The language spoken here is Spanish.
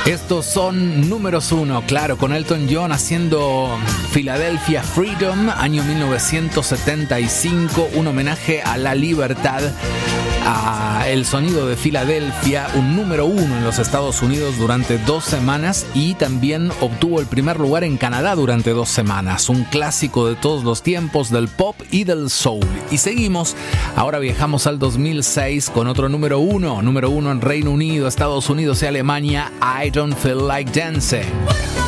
Estos son números uno, claro, con Elton John haciendo Philadelphia Freedom, año 1975, un homenaje a la libertad, a el sonido de Filadelfia, un número uno en los Estados Unidos durante 2 semanas y también obtuvo el primer lugar en Canadá durante 2 semanas, un clásico de todos los tiempos del pop y del soul. Y seguimos, ahora viajamos al 2006 con otro número uno en Reino Unido, Estados Unidos y Alemania, I Don't Feel Like Dancing.